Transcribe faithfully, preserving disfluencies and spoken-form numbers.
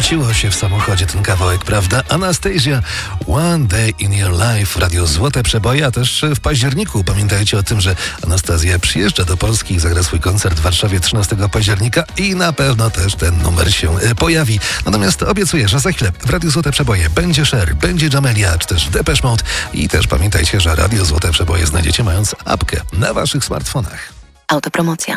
nuciło się w samochodzie ten kawałek, prawda? Anastazja, One Day in Your Life, Radio Złote Przeboje, a też w październiku. Pamiętajcie o tym, że Anastazja przyjeżdża do Polski i zagra swój koncert w Warszawie trzynastego października i na pewno też ten numer się pojawi. Natomiast obiecuję, że za chwilę w Radio Złote Przeboje będzie Cher, będzie Jamelia, czy też Depeche Mode i też pamiętajcie, że Radio Złote Przeboje znajdziecie mając apkę na waszych smartfonach. Autopromocja.